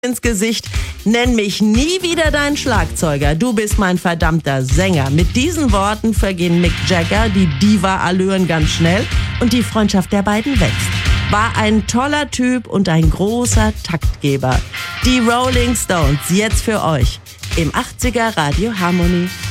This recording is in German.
ins Gesicht. Nenn mich nie wieder dein Schlagzeuger. Du bist mein verdammter Sänger. Mit diesen Worten vergehen Mick Jagger die Diva-Allüren ganz schnell und die Freundschaft der beiden wächst. War ein toller Typ und ein großer Taktgeber. Die Rolling Stones, jetzt für euch im 80er Radio Harmony.